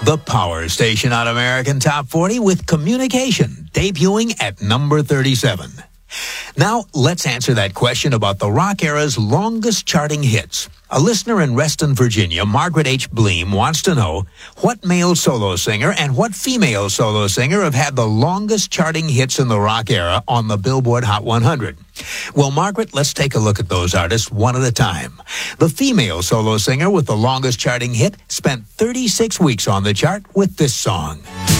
The Power Station on American Top 40 with Communication, debuting at number 37. Now, let's answer that question about the rock era's longest charting hits. A listener in Reston, Virginia, Margaret H. Bleem, wants to know what male solo singer and what female solo singer have had the longest charting hits in the rock era on the Billboard Hot 100. Well, Margaret, let's take a look at those artists one at a time. The female solo singer with the longest charting hit spent 36 weeks on the chart with this song.